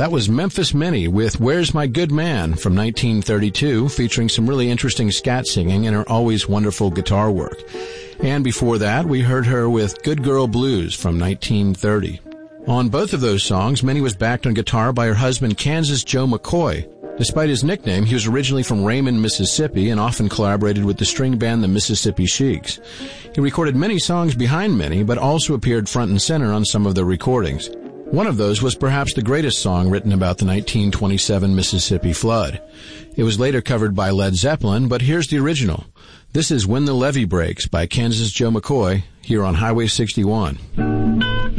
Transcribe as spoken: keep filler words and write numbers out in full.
That was Memphis Minnie with Where's My Good Man from nineteen thirty-two, featuring some really interesting scat singing and her always wonderful guitar work. And before that, we heard her with Good Girl Blues from nineteen thirty. On both of those songs, Minnie was backed on guitar by her husband, Kansas Joe McCoy. Despite his nickname, he was originally from Raymond, Mississippi, and often collaborated with the string band the Mississippi Sheiks. He recorded many songs behind Minnie, but also appeared front and center on some of their recordings. One of those was perhaps the greatest song written about the nineteen twenty-seven Mississippi flood. It was later covered by Led Zeppelin, but here's the original. This is When the Levee Breaks by Kansas Joe McCoy, here on Highway sixty-one.